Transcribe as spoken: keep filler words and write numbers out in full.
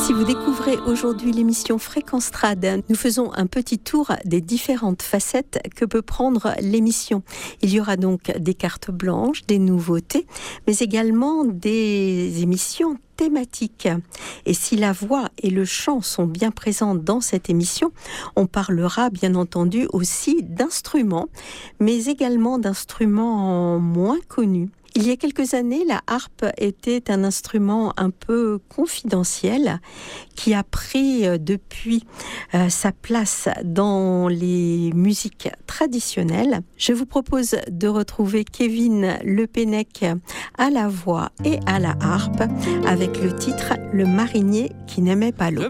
Si vous découvrez aujourd'hui l'émission Fréquence Trad, nous faisons un petit tour des différentes facettes que peut prendre l'émission. Il y aura donc des cartes blanches, des nouveautés, mais également des émissions thématiques. Et si la voix et le chant sont bien présents dans cette émission, on parlera bien entendu aussi d'instruments, mais également d'instruments moins connus. Il y a quelques années, la harpe était un instrument un peu confidentiel qui a pris depuis euh, sa place dans les musiques traditionnelles. Je vous propose de retrouver Kevin Le Pennec à la voix et à la harpe avec le titre « Le marinier qui n'aimait pas l'eau ».